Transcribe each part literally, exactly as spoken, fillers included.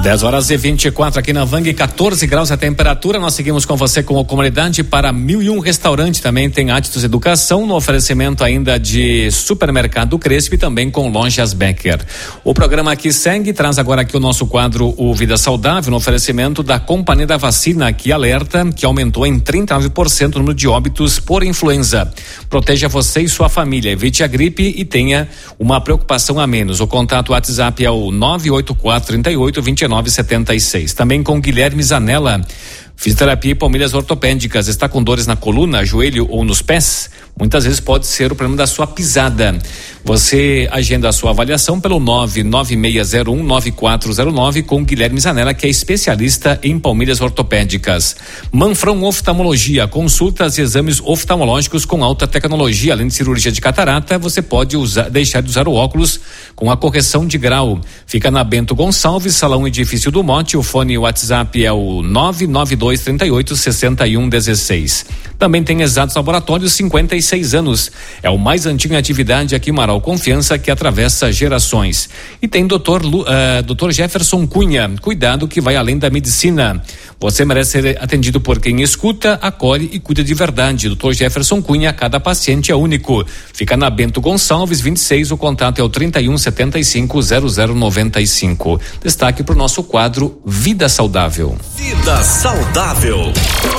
dez horas e vinte e quatro aqui na Vang, quatorze graus a temperatura. Nós seguimos com você com a comunidade para Mil e Um Restaurante. Também tem Hábitos Educação no oferecimento ainda de Supermercado Crespo e também com Lojas Becker. O programa aqui segue, traz agora aqui o nosso quadro O Vida Saudável no oferecimento da Companhia da Vacina, que alerta que aumentou em trinta e nove por cento o número de óbitos por influenza. Proteja você e sua família, evite a gripe e tenha uma preocupação a menos. O contato WhatsApp é o nove oito quatro três oito dois nove sete seis. Também com Guilherme Zanella. Fisioterapia e palmilhas ortopédicas. Está com dores na coluna, joelho ou nos pés? Muitas vezes pode ser o problema da sua pisada. Você agenda a sua avaliação pelo nove nove seis zero um nove quatro zero nove com Guilherme Zanella, que é especialista em palmilhas ortopédicas. Manfrão Oftalmologia, consultas e exames oftalmológicos com alta tecnologia. Além de cirurgia de catarata, você pode usar, deixar de usar o óculos com a correção de grau. Fica na Bento Gonçalves, Salão Edifício do Monte. O fone WhatsApp é o nove nove dois três oito seis um um seis. Também tem Exatos Laboratórios, cinquenta e seis anos. É o mais antigo em atividade aqui em Marau. Confiança que atravessa gerações. E tem doutor Lu, uh, doutor Jefferson Cunha. Cuidado que vai além da medicina. Você merece ser atendido por quem escuta, acolhe e cuida de verdade. doutor Jefferson Cunha, cada paciente é único. Fica na Bento Gonçalves, vinte e seis. O contato é o trinta e um setenta e cinco zero zero noventa e cinco. Destaque para o nosso quadro Vida Saudável. Vida Saudável.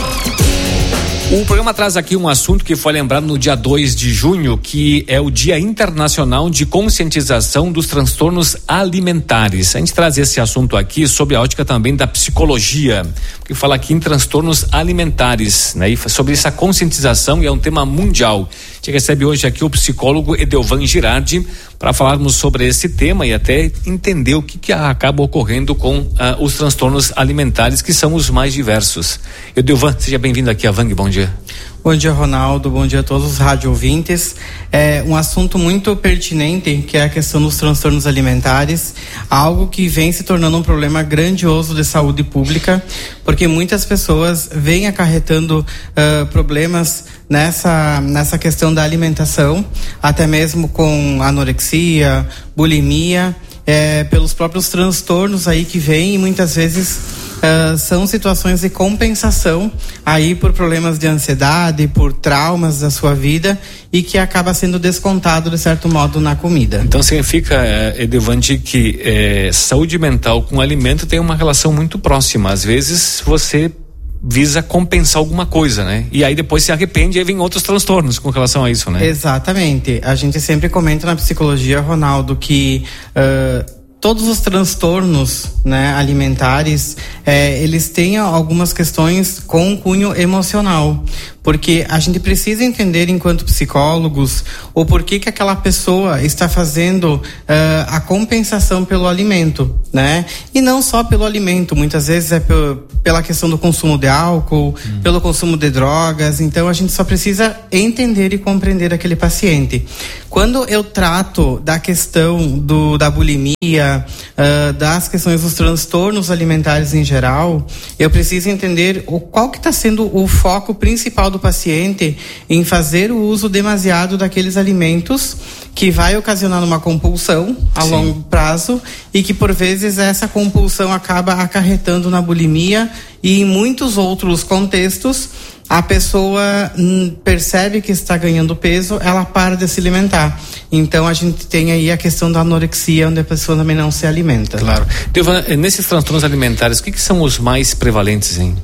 O programa traz aqui um assunto que foi lembrado no dia dois de junho, que é o Dia Internacional de Conscientização dos Transtornos Alimentares. A gente traz esse assunto aqui sob a ótica também da psicologia, que fala aqui em transtornos alimentares, né? E sobre essa conscientização, e é um tema mundial. A gente recebe hoje aqui o psicólogo Edelvan Girardi para falarmos sobre esse tema e até entender o que, que acaba ocorrendo com uh, os transtornos alimentares, que são os mais diversos. Edelvan, seja bem-vindo aqui a Vang, bom dia. Bom dia, Ronaldo, bom dia a todos os rádio ouvintes. É um assunto muito pertinente, que é a questão dos transtornos alimentares, algo que vem se tornando um problema grandioso de saúde pública, porque muitas pessoas vêm acarretando uh, problemas nessa, nessa questão da alimentação, até mesmo com anorexia, bulimia, é, pelos próprios transtornos aí que vêm, e muitas vezes Uh, são situações de compensação aí por problemas de ansiedade, por traumas da sua vida, e que acaba sendo descontado de certo modo na comida. Então significa, eh, Edelvan, que eh, saúde mental com alimento tem uma relação muito próxima. Às vezes você visa compensar alguma coisa, né? E aí depois se arrepende e vem outros transtornos com relação a isso, né? Exatamente. A gente sempre comenta na psicologia, Ronaldo, que uh, todos os transtornos, né, alimentares, é, eles têm algumas questões com cunho emocional, porque a gente precisa entender, enquanto psicólogos, o porquê que aquela pessoa está fazendo uh, a compensação pelo alimento, né? E não só pelo alimento, muitas vezes é p- pela questão do consumo de álcool, hum. pelo consumo de drogas. Então a gente só precisa entender e compreender aquele paciente. Quando eu trato da questão do, da bulimia, Uh, das questões dos transtornos alimentares em geral, eu preciso entender o, qual que está sendo o foco principal do paciente em fazer o uso demasiado daqueles alimentos, que vai ocasionar uma compulsão a Sim. longo prazo, e que por vezes essa compulsão acaba acarretando na bulimia, e em muitos outros contextos a pessoa hum, percebe que está ganhando peso, ela para de se alimentar. Então a gente tem aí a questão da anorexia, onde a pessoa também não se alimenta. Claro. Edelvan, nesses transtornos alimentares, o que, que são os mais prevalentes, hein?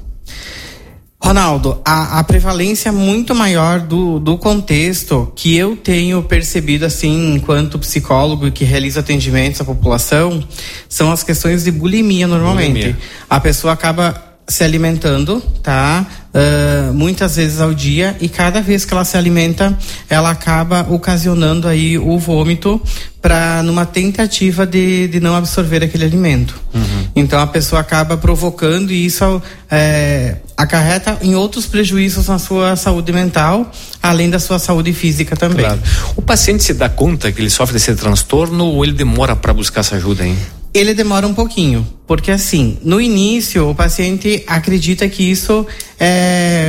Ronaldo, a, a prevalência muito maior do, do contexto que eu tenho percebido, assim, enquanto psicólogo que realiza atendimentos à população, são as questões de bulimia, normalmente. Bulimia. A pessoa acaba se alimentando, tá? Uh, muitas vezes ao dia, e cada vez que ela se alimenta, ela acaba ocasionando aí o vômito, para numa tentativa de, de não absorver aquele alimento. Uhum. Então a pessoa acaba provocando, e isso é, acarreta em outros prejuízos na sua saúde mental, além da sua saúde física também. Claro. O paciente se dá conta que ele sofre desse transtorno, ou ele demora para buscar essa ajuda, hein? Ele demora um pouquinho, porque assim, no início o paciente acredita que isso é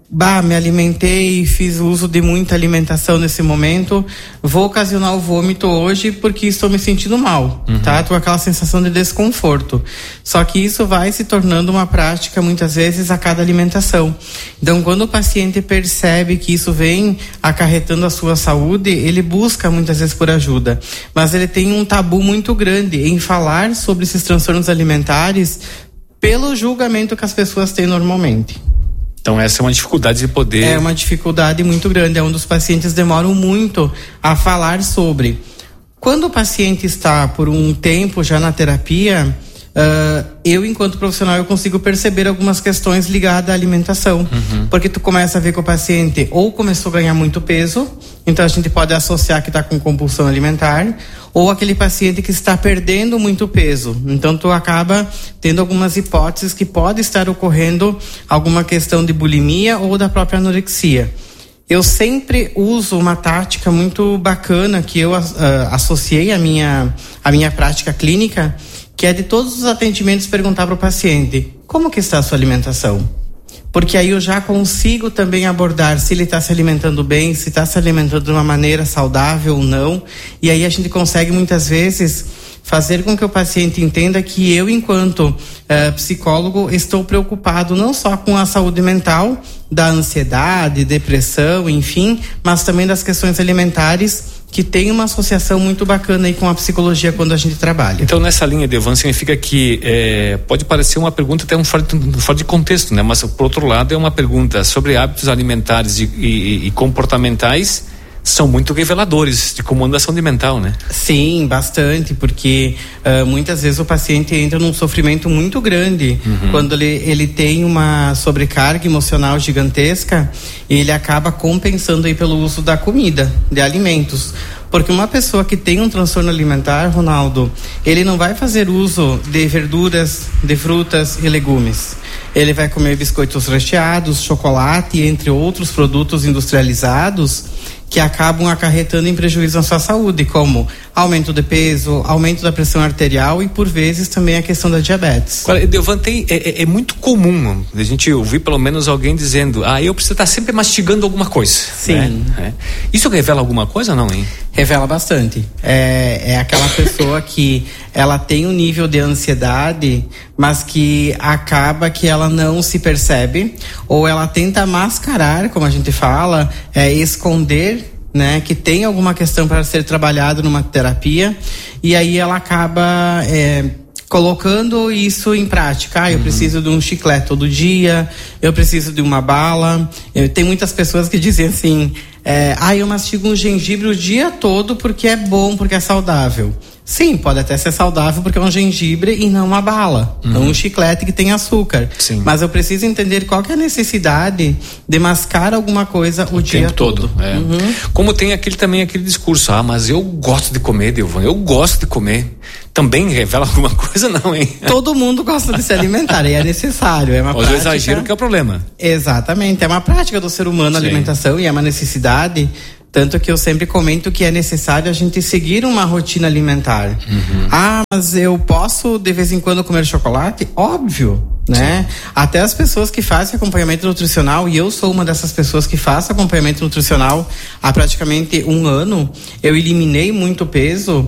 bah, me alimentei, fiz uso de muita alimentação nesse momento, vou ocasionar o vômito hoje porque estou me sentindo mal, uhum. tá? Tô com aquela sensação de desconforto. Só que isso vai se tornando uma prática muitas vezes a cada alimentação. Então, quando o paciente percebe que isso vem acarretando a sua saúde, ele busca muitas vezes por ajuda. Mas ele tem um tabu muito grande em falar sobre esses transtornos alimentares pelo julgamento que as pessoas têm normalmente. Então essa é uma dificuldade de poder... É uma dificuldade muito grande, é onde os pacientes demoram muito a falar sobre. Quando o paciente está por um tempo já na terapia, uh, eu, enquanto profissional, eu consigo perceber algumas questões ligadas à alimentação. Uhum. Porque tu começa a ver que o paciente ou começou a ganhar muito peso, então a gente pode associar que está com compulsão alimentar, ou aquele paciente que está perdendo muito peso. Então tu acaba tendo algumas hipóteses que pode estar ocorrendo alguma questão de bulimia ou da própria anorexia. Eu sempre uso uma tática muito bacana que eu uh, associei à minha, à minha prática clínica, que é de todos os atendimentos perguntar para o paciente: como que está a sua alimentação? Porque aí eu já consigo também abordar se ele está se alimentando bem, se está se alimentando de uma maneira saudável ou não. E aí a gente consegue muitas vezes fazer com que o paciente entenda que eu, enquanto uh, psicólogo, estou preocupado não só com a saúde mental, da ansiedade, depressão, enfim, mas também das questões alimentares, que tem uma associação muito bacana aí com a psicologia quando a gente trabalha. Então, nessa linha, Devan, significa que é, pode parecer uma pergunta até um fora de, fora de contexto, né? Mas, por outro lado, é uma pergunta sobre hábitos alimentares e, e, e comportamentais, são muito reveladores de como anda a saúde mental, né? Sim, bastante, porque uh, muitas vezes o paciente entra num sofrimento muito grande, uhum. quando ele, ele tem uma sobrecarga emocional gigantesca, e ele acaba compensando aí pelo uso da comida, de alimentos. Porque uma pessoa que tem um transtorno alimentar, Ronaldo, ele não vai fazer uso de verduras, de frutas e legumes. Ele vai comer biscoitos recheados, chocolate, entre outros produtos industrializados, que acabam acarretando em prejuízo à sua saúde, como aumento de peso, aumento da pressão arterial e, por vezes, também a questão da diabetes. Agora, Devan, tem, é, é muito comum a gente ouvir pelo menos alguém dizendo: ah, eu preciso estar sempre mastigando alguma coisa. Sim. Né? É. Isso revela alguma coisa ou não, hein? Revela bastante. É, é aquela pessoa que ela tem um nível de ansiedade, mas que acaba que ela não se percebe, ou ela tenta mascarar, como a gente fala, é, esconder, né, que tem alguma questão para ser trabalhado numa terapia, e aí ela acaba é, colocando isso em prática. Ah, eu uhum. preciso de um chiclete todo dia, eu preciso de uma bala. Eu, tem muitas pessoas que dizem assim: é, ah, eu mastigo um gengibre o dia todo porque é bom, porque é saudável. Sim, pode até ser saudável porque é um gengibre e não uma bala, uhum. não um chiclete que tem açúcar. Sim. Mas eu preciso entender qual que é a necessidade de mascar alguma coisa o, o dia tempo todo. todo. É. Uhum. Como tem aquele também aquele discurso: ah, mas eu gosto de comer, Devan, eu gosto de comer. Também revela alguma coisa, não, hein? Todo mundo gosta de se alimentar e é necessário. É uma Mas prática... o exagero que é o problema. Exatamente, é uma prática do ser humano a alimentação, e é uma necessidade. Tanto que eu sempre comento que é necessário a gente seguir uma rotina alimentar. Uhum. Ah, mas eu posso de vez em quando comer chocolate? Óbvio, né? Sim. Até as pessoas que fazem acompanhamento nutricional, e eu sou uma dessas pessoas que faço acompanhamento nutricional há praticamente um ano, eu eliminei muito peso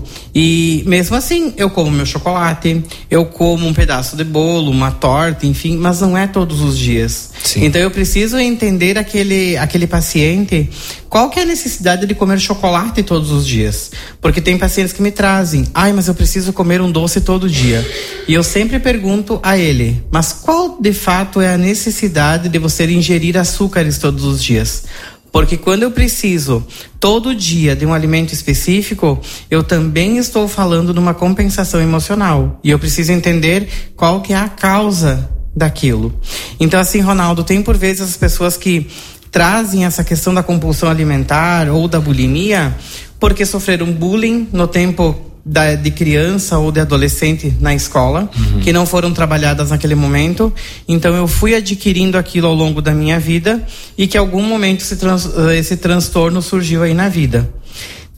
e mesmo assim eu como meu chocolate, eu como um pedaço de bolo, uma torta, enfim, mas não é todos os dias. Sim. Então eu preciso entender aquele, aquele paciente, qual que é a necessidade de comer chocolate todos os dias? Porque tem pacientes que me trazem: ai, mas eu preciso comer um doce todo dia. E eu sempre pergunto a ele: mas qual de fato é a necessidade de você ingerir açúcares todos os dias? Porque quando eu preciso todo dia de um alimento específico, eu também estou falando de uma compensação emocional. E eu preciso entender qual que é a causa daquilo. Então, assim, Ronaldo, tem por vezes as pessoas que trazem essa questão da compulsão alimentar ou da bulimia porque sofreram bullying no tempo da, de criança ou de adolescente na escola, uhum. que não foram trabalhadas naquele momento. Então eu fui adquirindo aquilo ao longo da minha vida e que em algum momento esse, trans, esse transtorno surgiu aí na vida.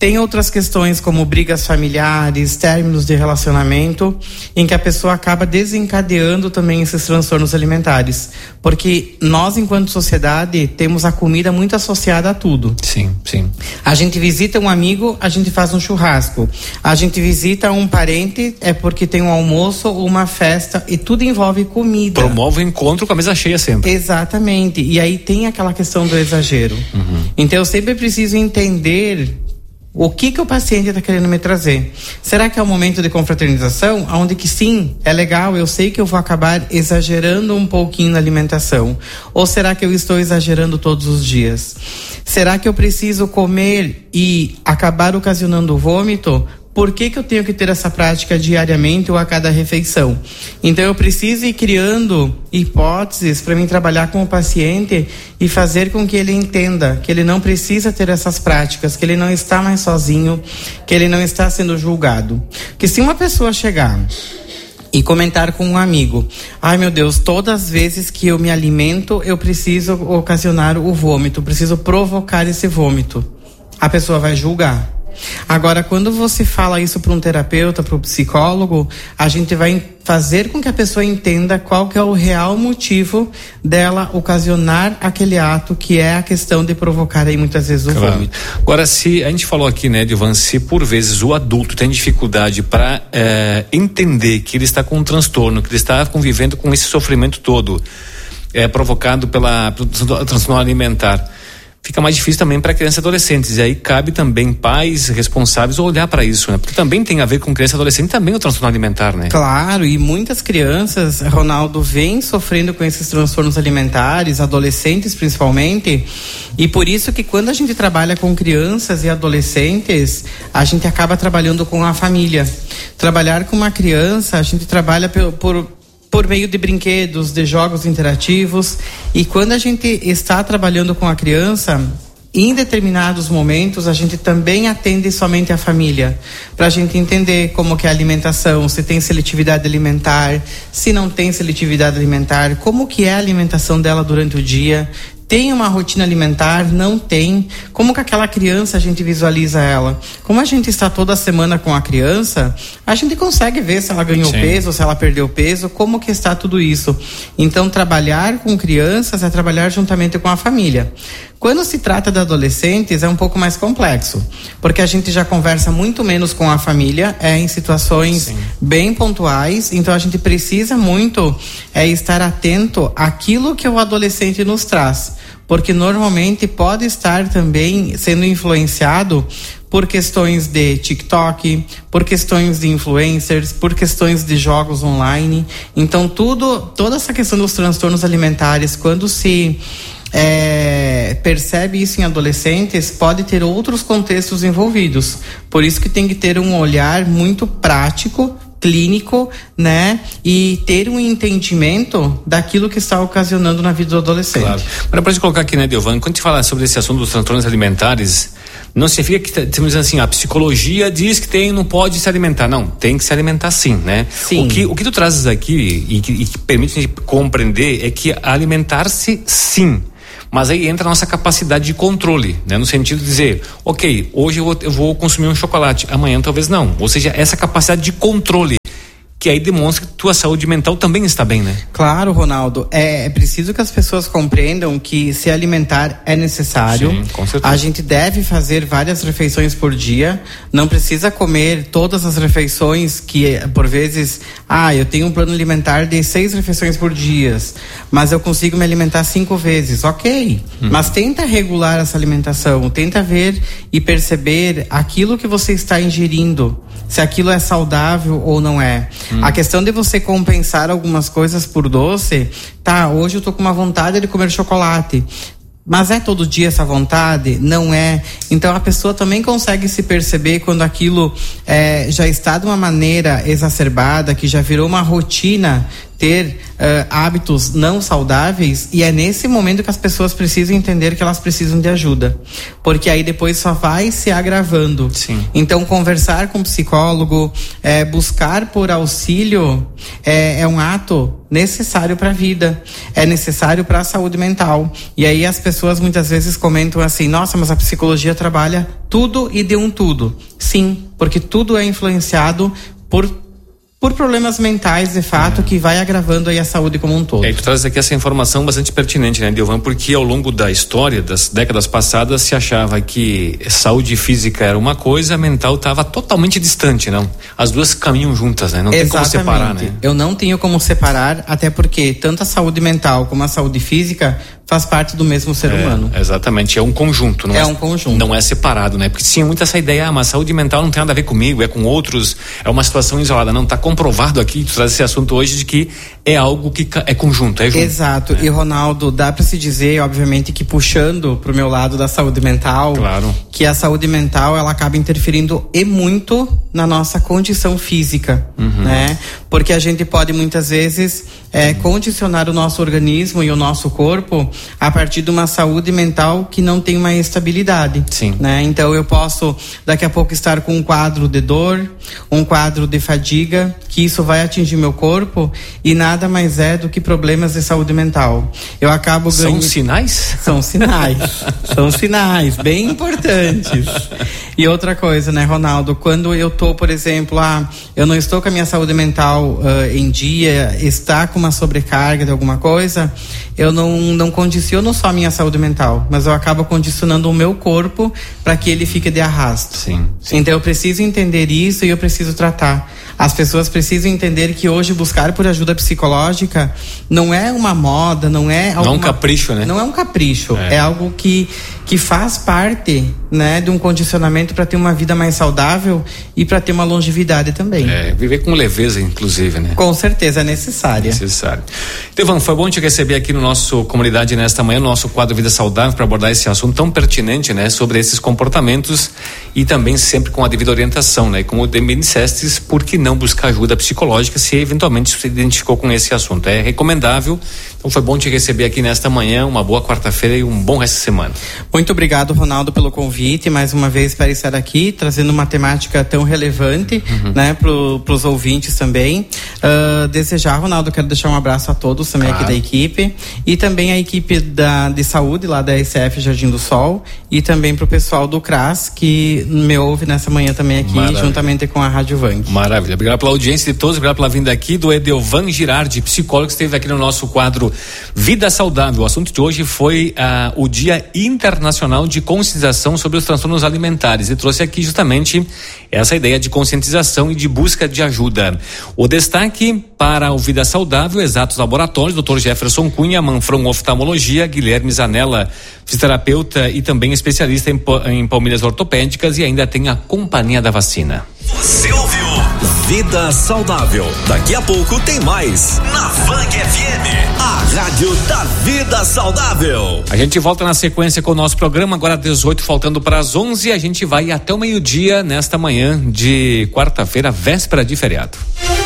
Tem outras questões como brigas familiares, términos de relacionamento, em que a pessoa acaba desencadeando também esses transtornos alimentares. Porque nós, enquanto sociedade, temos a comida muito associada a tudo. Sim, sim. A gente visita um amigo, a gente faz um churrasco. A gente visita um parente, é porque tem um almoço ou uma festa, e tudo envolve comida. Promove o encontro com a mesa cheia sempre. Exatamente. E aí tem aquela questão do exagero. Uhum. Então eu sempre preciso entender o que que o paciente está querendo me trazer. Será que é um momento de confraternização, onde que sim, é legal, eu sei que eu vou acabar exagerando um pouquinho na alimentação? Ou será que eu estou exagerando todos os dias? Será que eu preciso comer e acabar ocasionando vômito? Por que que eu tenho que ter essa prática diariamente ou a cada refeição? Então eu preciso ir criando hipóteses para mim trabalhar com o paciente e fazer com que ele entenda que ele não precisa ter essas práticas, que ele não está mais sozinho, que ele não está sendo julgado. Que se uma pessoa chegar e comentar com um amigo, ai meu Deus, todas as vezes que eu me alimento eu preciso ocasionar o vômito, preciso provocar esse vômito, a pessoa vai julgar. Agora, quando você fala isso para um terapeuta, para um psicólogo, a gente vai fazer com que a pessoa entenda qual que é o real motivo dela ocasionar aquele ato, que é a questão de provocar aí muitas vezes o claro. vômito. Agora, se a gente falou aqui, né, Edilvan, se por vezes o adulto tem dificuldade para é, entender que ele está com um transtorno, que ele está convivendo com esse sofrimento todo, é, provocado pela, pelo transtorno alimentar, fica mais difícil também para crianças e adolescentes, e aí cabe também pais responsáveis olhar para isso, né? Porque também tem a ver com criança e adolescente, também o transtorno alimentar, né? Claro, e muitas crianças, Ronaldo, vêm sofrendo com esses transtornos alimentares, adolescentes principalmente, e por isso que quando a gente trabalha com crianças e adolescentes, a gente acaba trabalhando com a família. Trabalhar com uma criança, a gente trabalha por, por por meio de brinquedos, de jogos interativos, e quando a gente está trabalhando com a criança, em determinados momentos a gente também atende somente a família, para a gente entender como que é a alimentação, se tem seletividade alimentar, se não tem seletividade alimentar, como que é a alimentação dela durante o dia. Tem uma rotina alimentar? Não tem? Como que aquela criança a gente visualiza ela? Como a gente está toda semana com a criança, a gente consegue ver se ela ganhou Sim. peso, se ela perdeu peso, como que está tudo isso. Então, trabalhar com crianças é trabalhar juntamente com a família. Quando se trata de adolescentes, é um pouco mais complexo, porque a gente já conversa muito menos com a família, é em situações Sim. bem pontuais, então a gente precisa muito é, estar atento àquilo que o adolescente nos traz, porque normalmente pode estar também sendo influenciado por questões de TikTok, por questões de influencers, por questões de jogos online. Então tudo, toda essa questão dos transtornos alimentares, quando se É, percebe isso em adolescentes, pode ter outros contextos envolvidos. Por isso que tem que ter um olhar muito prático, clínico, né? E ter um entendimento daquilo que está ocasionando na vida do adolescente. Claro. Agora, para gente colocar aqui, né, Edilvan, quando a gente fala sobre esse assunto dos transtornos alimentares, não significa que estamos dizendo assim, a psicologia diz que tem, não pode se alimentar. Não, tem que se alimentar sim, né? Sim. O que, o que tu trazes aqui e que, e que permite a gente compreender é que alimentar-se sim, mas aí entra a nossa capacidade de controle, né? No sentido de dizer, ok, hoje eu vou, eu vou consumir um chocolate, amanhã talvez não. Ou seja, essa capacidade de controle, que aí demonstra que tua saúde mental também está bem, né? Claro, Ronaldo. É, é preciso que as pessoas compreendam que se alimentar é necessário. Sim, com certeza. A gente deve fazer várias refeições por dia. Não precisa comer todas as refeições que, por vezes, ah, eu tenho um plano alimentar de seis refeições por dia, mas eu consigo me alimentar cinco vezes. Ok. Hum. Mas tenta regular essa alimentação. Tenta ver e perceber aquilo que você está ingerindo, se aquilo é saudável ou não é. Hum. A questão de você compensar algumas coisas por doce, tá, hoje eu tô com uma vontade de comer chocolate, mas é todo dia essa vontade? Não é. Então a pessoa também consegue se perceber quando aquilo é, já está de uma maneira exacerbada, que já virou uma rotina, ter uh, hábitos não saudáveis, e é nesse momento que as pessoas precisam entender que elas precisam de ajuda, porque aí depois só vai se agravando. Sim. Então, conversar com o psicólogo, é, buscar por auxílio é, é um ato necessário para a vida, é necessário para a saúde mental. E aí as pessoas muitas vezes comentam assim: nossa, mas a psicologia trabalha tudo e de um tudo. Sim, porque tudo é influenciado por por problemas mentais, de fato, é. que vai agravando aí a saúde como um todo. É, e tu traz aqui essa informação bastante pertinente, né, Dilvan? Porque ao longo da história, das décadas passadas, se achava que saúde física era uma coisa, a mental estava totalmente distante, não? As duas caminham juntas, né? Não Exatamente. Tem como separar, né? Eu não tenho como separar, até porque tanto a saúde mental como a saúde física faz parte do mesmo ser é, humano. Exatamente, é um conjunto. Não é, é um conjunto. Não é separado, né? Porque tinha muito essa ideia, ah, mas saúde mental não tem nada a ver comigo, é com outros, é uma situação isolada. Não, está comprovado aqui, tu traz esse assunto hoje, de que é algo que é conjunto, é junto. Exato, né? E Ronaldo, dá para se dizer, obviamente, que puxando pro meu lado da saúde mental, claro, que a saúde mental, ela acaba interferindo e muito na nossa condição física, uhum. né? Porque a gente pode muitas vezes é, condicionar o nosso organismo e o nosso corpo a partir de uma saúde mental que não tem uma estabilidade. Sim. Né? Então eu posso daqui a pouco estar com um quadro de dor, um quadro de fadiga, que isso vai atingir meu corpo, e nada mais é do que problemas de saúde mental. Eu acabo ganhando... São sinais? São sinais. São sinais bem importantes. E outra coisa, né, Ronaldo? Quando eu tô, por exemplo, ah, eu não estou com a minha saúde mental uh, em dia, está com uma sobrecarga de alguma coisa, eu não, não condiciono só a minha saúde mental, mas eu acabo condicionando o meu corpo para que ele fique de arrasto. Sim, sim. Então eu preciso entender isso e eu preciso tratar. As pessoas precisam entender que hoje buscar por ajuda psicológica não é uma moda, não é alguma, não é um capricho, né? Não é um capricho, é, é algo que, que faz parte, né, de um condicionamento para ter uma vida mais saudável e para ter uma longevidade também. É, viver com leveza, inclusive, né? Com certeza é necessária. Necessário. Tevan, foi bom te receber aqui no nosso Comunidade nesta manhã, no nosso quadro Vida Saudável, para abordar esse assunto tão pertinente, né? Sobre esses comportamentos, e também sempre com a devida orientação, né? E como também disseste, por que não buscar ajuda psicológica se eventualmente se identificou com esse assunto? É recomendável. Então foi bom te receber aqui nesta manhã, uma boa quarta-feira e um bom resto de semana. Muito obrigado, Ronaldo, pelo convite, mais uma vez para estar aqui, trazendo uma temática tão relevante, uhum. né, para os ouvintes também. Uh, desejar, Ronaldo, quero deixar um abraço a todos também, claro, aqui da equipe, e também a equipe da, de saúde lá da S F Jardim do Sol, e também para o pessoal do C R A S, que me ouve nessa manhã também aqui, Maravilha. Juntamente com a Rádio Vang. Maravilha, obrigado pela audiência de todos, obrigado pela vinda aqui do Edelvan Girardi, psicólogo, que esteve aqui no nosso quadro Vida Saudável. O assunto de hoje foi uh, o Dia Internacional de Conscientização sobre os Transtornos Alimentares, e trouxe aqui justamente essa ideia de conscientização e de busca de ajuda. O destaque para o Vida Saudável, Exatos Laboratórios, doutor Jefferson Cunha, Manfron Oftalmologia, Guilherme Zanella, fisioterapeuta e também especialista em, em palmilhas ortopédicas, e ainda tem a Companhia da Vacina. Você ouviu Vida Saudável. Daqui a pouco tem mais na Vang F M, a rádio da vida saudável. A gente volta na sequência com o nosso programa, agora dezoito, faltando para as onze. A gente vai até o meio-dia nesta manhã de quarta-feira, véspera de feriado.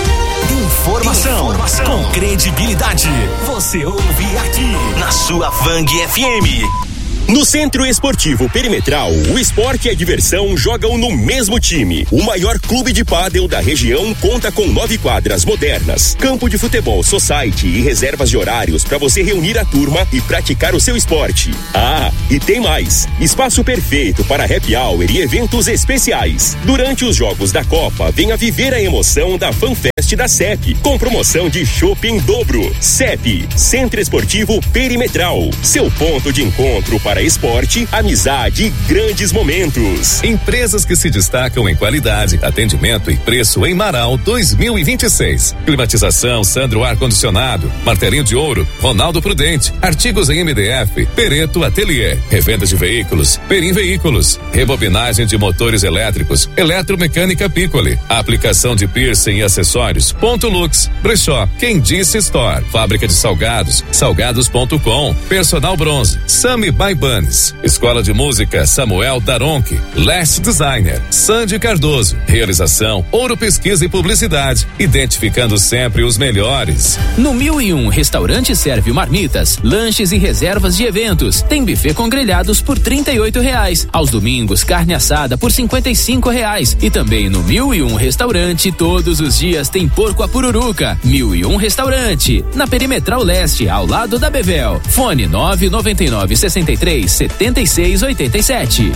Informação, Informação com credibilidade. Você ouve aqui na sua Vang F M. No Centro Esportivo Perimetral, o esporte e a diversão jogam no mesmo time. O maior clube de pádel da região conta com nove quadras modernas, campo de futebol society e reservas de horários para você reunir a turma e praticar o seu esporte. Ah, e tem mais! Espaço perfeito para happy hour e eventos especiais. Durante os jogos da Copa, venha viver a emoção da FanFest da C E P, com promoção de chopp em dobro. C E P, Centro Esportivo Perimetral, seu ponto de encontro para esporte, amizade e grandes momentos. Empresas que se destacam em qualidade, atendimento e preço em Marau dois mil e vinte e seis. Climatização Sandro Ar-Condicionado, Martelinho de Ouro, Ronaldo Prudente, artigos em M D F, Pereto Ateliê, revendas de veículos, Perim Veículos, rebobinagem de motores elétricos, Eletromecânica Piccoli, aplicação de piercing e acessórios. Acessórios, Ponto Lux, Brechó, Quem Disse Store, Fábrica de Salgados, salgados ponto com, Personal Bronze, Sami by Bunnies, Escola de Música Samuel Daronque, Last Designer, Sandy Cardoso, realização Ouro Pesquisa e Publicidade, identificando sempre os melhores. No mil e um Restaurante serve marmitas, lanches e reservas de eventos. Tem buffet com grelhados por trinta e oito reais. Aos domingos, carne assada por cinquenta e cinco reais. E também no mil e um Restaurante, todos os dias tem porco a pururuca. mil e um Restaurante, na Perimetral Leste, ao lado da Bevel. Fone nove nove nove, sessenta e três, setenta e seis, oitenta e sete.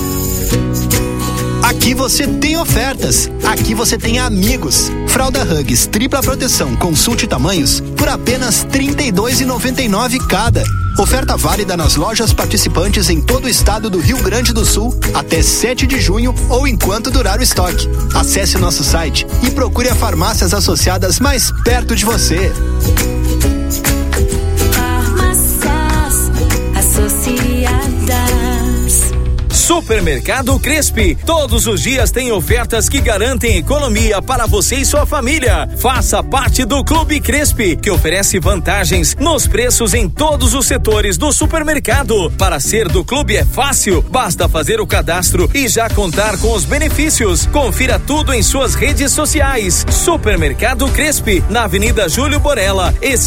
Aqui você tem ofertas. Aqui você tem amigos. Fralda Huggies tripla proteção, consulte tamanhos por apenas trinta e dois reais e noventa e nove centavos cada. Oferta válida nas lojas participantes em todo o estado do Rio Grande do Sul até sete de junho ou enquanto durar o estoque. Acesse o nosso site e procure as farmácias associadas mais perto de você. Farmácias Associadas. Supermercado Crespi, todos os dias tem ofertas que garantem economia para você e sua família. Faça parte do Clube Crespi, que oferece vantagens nos preços em todos os setores do supermercado. Para ser do clube é fácil, basta fazer o cadastro e já contar com os benefícios. Confira tudo em suas redes sociais. Supermercado Crespi, na Avenida Júlio Borella, esquina